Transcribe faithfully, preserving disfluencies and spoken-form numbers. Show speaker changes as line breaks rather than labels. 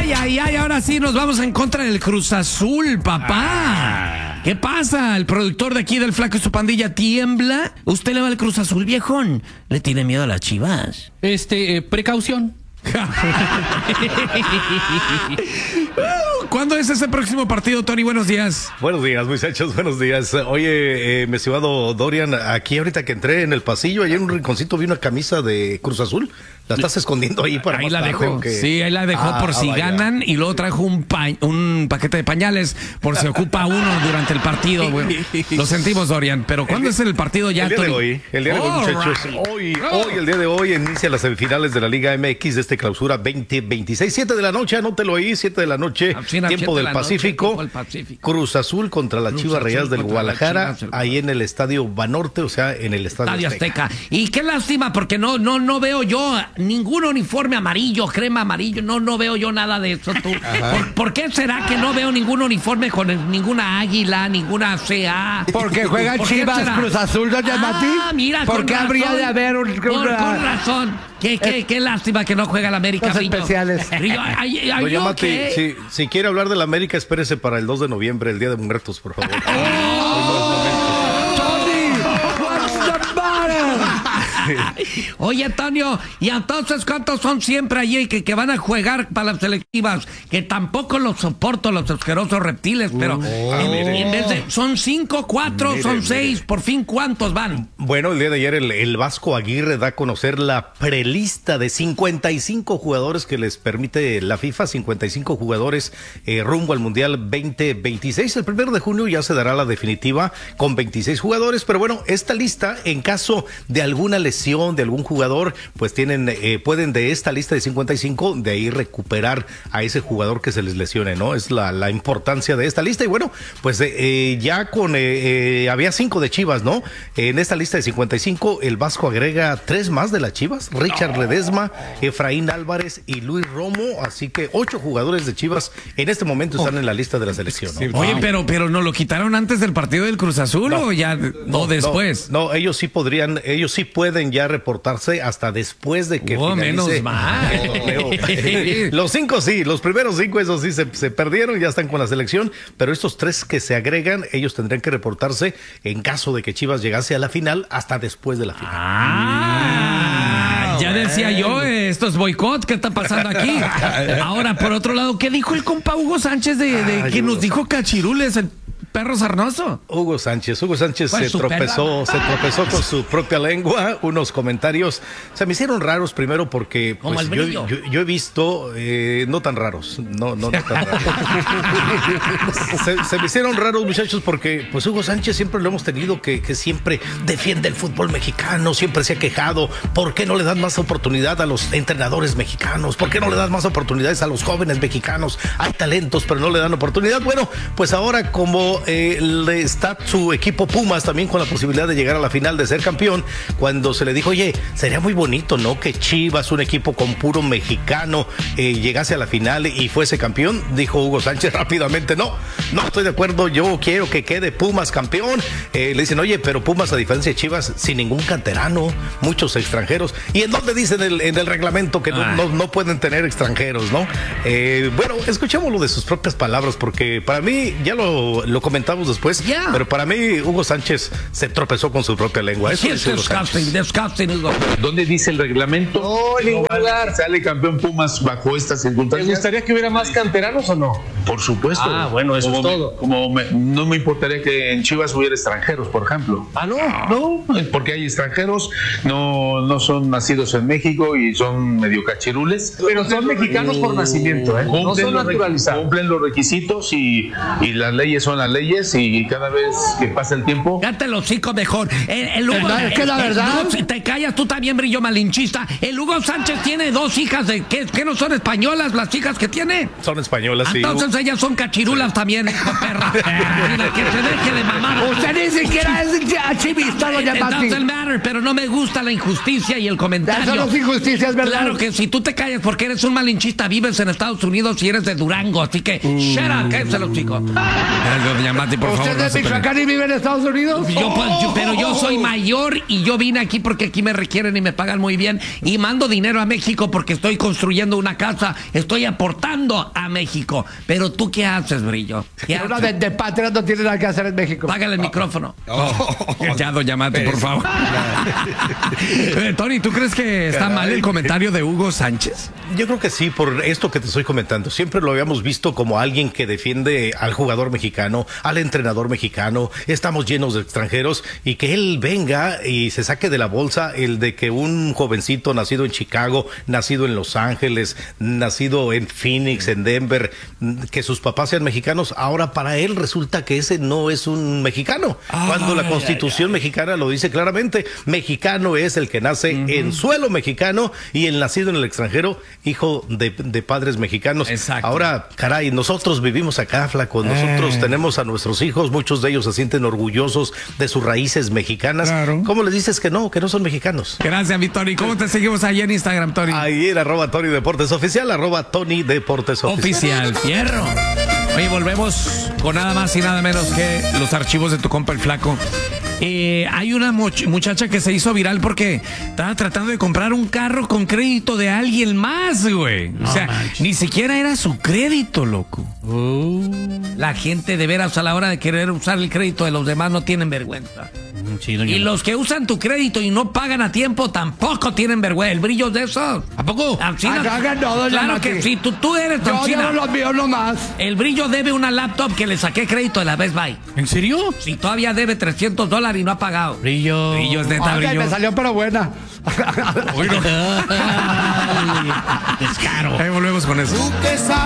Ay, ay, ay, ahora sí nos vamos en contra del Cruz Azul, papá. Ah. ¿Qué pasa? El productor de aquí del Flaco y su pandilla tiembla. ¿Usted le va al Cruz Azul, viejón? ¿Le tiene miedo a las Chivas?
Este, eh, precaución.
¿Cuándo es ese próximo partido, Tony? Buenos días.
Buenos días, muchachos, buenos días. Oye, eh, mi estimado Dorian, aquí ahorita que entré en el pasillo, allá en un rinconcito vi una camisa de Cruz Azul. ¿La estás escondiendo ahí para
ahí
más
la
tarde,
dejó.
¿o
Sí, ahí la dejó
ah,
por si
vaya.
ganan, y luego trajo un, pa un paquete de pañales por si ocupa uno durante el partido. Güey. Lo sentimos, Dorian, pero ¿cuándo
el,
es el partido ya,
El día
Tony?
de hoy, el día de hoy,
All
muchachos.
right.
Hoy, hoy, el día de hoy, inicia las semifinales de la Liga M X de este clausura veinte veintiséis. siete de la noche, anótelo ahí, siete de la noche,
China,
tiempo del
de
Pacífico.
Noche, tiempo del Pacífico.
Cruz Azul contra las Chivas Rayadas del Guadalajara, ahí en el Estadio Banorte, o sea, en el Estadio,
Estadio Azteca. Azteca. Y qué lástima, porque no, no, no veo yo ningún uniforme amarillo, crema amarillo, no, no veo yo nada de eso. ¿Tú? ¿Por, ¿Por qué será que no veo ningún uniforme con el, ninguna águila, ninguna C A?
Porque juegan Chivas Cruz Azul, ¿no, Mati?
Ah, mira,
¿Por qué habría de haber un...
Con,
una...
con razón. Qué, qué, qué lástima que no juega el América.
Los especiales.
Rillo, ay, ay,
Doña Mati,
okay.
si, si quiere hablar de la América, espérese para el dos de noviembre, el Día de Muertos, por favor.
Oye, Antonio, y entonces ¿cuántos son siempre allí que, que van a jugar para las selectivas? Que tampoco los soporto, los asquerosos reptiles, pero
Oh.
en, en vez de, son cinco, cuatro,
Mire,
son
mire.
seis, por fin, ¿cuántos van?
Bueno, el día de ayer el, el Vasco Aguirre da a conocer la prelista de cincuenta y cinco jugadores que les permite la FIFA, cincuenta y cinco jugadores eh, rumbo al Mundial veinte veintiséis. El primero de junio ya se dará la definitiva con veintiséis jugadores, pero bueno, esta lista, en caso de alguna lesión de algún jugador, pues tienen, eh, pueden de esta lista de cincuenta y cinco, de ahí recuperar a ese jugador que se les lesione, ¿no? Es la, la importancia de esta lista. Y bueno, pues eh, ya con, eh, eh, había cinco de Chivas, ¿no? En esta lista de cincuenta y cinco, el Vasco agrega tres más de las Chivas, Richard Ledesma, Efraín Álvarez y Luis Romo, así que ocho jugadores de Chivas en este momento están en la lista de la selección, ¿no?
Oye, pero, pero ¿no lo quitaron antes del partido del Cruz Azul no, o ya no, no después?
No, no, ellos sí podrían, ellos sí pueden ya reportarse hasta después de que
oh,
finalice
menos mal.
Los cinco sí, los primeros cinco, esos sí se, se perdieron, ya están con la selección, pero estos tres que se agregan, ellos tendrían que reportarse en caso de que Chivas llegase a la final hasta después de la final.
Ah, ya decía yo, esto es boicot, ¿qué está pasando aquí? Ahora, por otro lado, ¿qué dijo el compa Hugo Sánchez de, de
Ay,
que
Hugo.
nos dijo cachirules, el perro sarnoso?
Hugo Sánchez, Hugo Sánchez
Pues
se
su
tropezó,
perra.
se tropezó con su propia lengua, unos comentarios se me hicieron raros primero porque
Como
pues,
el
yo,
brillo.
yo, yo he visto, eh, no tan raros, no, no, no tan raros. se, se me hicieron raros, muchachos, porque pues Hugo Sánchez siempre lo hemos tenido que, que siempre defiende el fútbol mexicano, siempre se ha quejado, ¿por qué no le dan más oportunidad a los entrenadores mexicanos? ¿Por qué no le dan más oportunidades a los jóvenes mexicanos? Hay talentos, pero no le dan oportunidad. Bueno, pues ahora como eh, le está su equipo Pumas también con la posibilidad de llegar a la final, de ser campeón, cuando se le dijo, oye, sería muy bonito, ¿no? Que Chivas, un equipo con puro mexicano, eh, llegase a la final y fuese campeón, dijo Hugo Sánchez rápidamente, no, no estoy de acuerdo, yo quiero que quede Pumas campeón. Eh, le dicen, oye, pero Pumas, a diferencia de Chivas, sin ningún canterano, muchos extranjeros. ¿Y en dónde dicen en el, en el reglamento que no, no, no pueden tener extranjeros, no? Eh, bueno, escuchémoslo de sus propias palabras, porque para mí, ya lo, lo comentamos después,
Yeah.
pero para mí Hugo Sánchez se tropezó con su propia lengua. Eso
Sí,
es
es
Hugo Sánchez.
disgusting, disgusting, Hugo.
¿Dónde dice el reglamento?
No, en ningún lugar.
Sale campeón Pumas bajo estas
¿Te
circunstancias.
gustaría que hubiera más canteranos o no?
Por supuesto.
Ah, bueno, eso
como
es
me-
todo.
como me- no me importaría que en Chivas hubiera extranjeros, por ejemplo.
Ah, no.
No, porque hay extranjeros, no, no son nacidos en México y son medio cachirules.
Pero son mexicanos por nacimiento, ¿eh? No
Cumplen
son
los requ-
naturalizados.
Cumplen los requisitos y, y las leyes son las leyes, y cada vez que pasa el tiempo.
Cállate el hocico mejor. El, el Hugo,
¿Verdad? Es que la
el- el-
verdad-
no, si te callas tú también, brillo malinchista. El Hugo Sánchez tiene dos hijas de que, que no son españolas las hijas que tiene.
Son españolas, sí.
Entonces ellas son cachirulas también, hijo de perra. Mira, que se deje de mamar.
Usted ni siquiera es chivista, doña
It
Mati.
doesn't matter, pero no me gusta la injusticia y el comentario.
Eso no es injusticia, es verdad.
Claro que si tú te callas porque eres un malinchista, vives en Estados Unidos y eres de Durango, así que shut up, cállese los chicos. Yamate, por favor.
¿Usted
no
es
se
de
peleen.
Michoacán y vive en Estados Unidos?
Yo, pues, yo- pero yo soy mayor y yo vine aquí porque aquí me requieren y me pagan muy bien y mando dinero a México porque estoy construyendo una casa, estoy aportando a México. Pero tú qué haces, Brillo? ¿Qué
Uno
haces?
de, de patria no tiene nada que hacer en México.
Págale el micrófono. Ya, don Yamate, por favor. Eh, Tony, ¿tú crees que está mal el comentario de Hugo Sánchez?
Yo creo que sí, por esto que te estoy comentando. Siempre lo habíamos visto como alguien que defiende al jugador mexicano, al entrenador mexicano. Estamos llenos de extranjeros y que él venga y se saque de la bolsa el de que un jovencito nacido en Chicago, nacido en Los Ángeles, nacido en Phoenix, en Denver, que sus papás sean mexicanos. Ahora para él resulta que ese no es un mexicano.
Ay,
cuando la
ay,
Constitución mexicana lo dice claramente, mexicano es el que nace uh-huh. en suelo mexicano y el nacido en el extranjero, hijo de, de padres mexicanos.
Exacto.
Ahora, caray, nosotros vivimos acá, flaco, nosotros eh. tenemos a nuestros hijos, muchos de ellos se sienten orgullosos de sus raíces mexicanas. Claro. ¿Cómo les dices que no, que no son mexicanos?
Gracias, mi Tony. ¿Cómo te seguimos ahí en Instagram, Tony?
Ahí en arroba Tony Deportes Oficial, arroba Tony Deportes Oficial.
Oficial, fierro. Oye, volvemos con nada más y nada menos que los archivos de tu compa el Flaco. Eh, hay una muchacha que se hizo viral porque estaba tratando de comprar un carro con crédito de alguien más, güey. No, o sea, manches. Ni siquiera era su crédito, loco. Uh. La gente de veras a la hora de querer usar el crédito de los demás no tienen vergüenza. Sí, y los que usan tu crédito y no pagan a tiempo tampoco tienen vergüenza. El brillo de eso. ¿A poco? Ancina,
ah, no, no,
claro
no,
que
no,
sí. Tú, tú eres
Yo
Ancina.
llevo los míos nomás.
El brillo debe una laptop que le saqué crédito de la Best Buy.
¿En serio?
Sí, todavía debe trescientos dólares y no ha pagado.
Brillo.
Brillo es neta,
okay,
Brillo.
Me salió pero buena.
Descaro. Ahí volvemos con eso.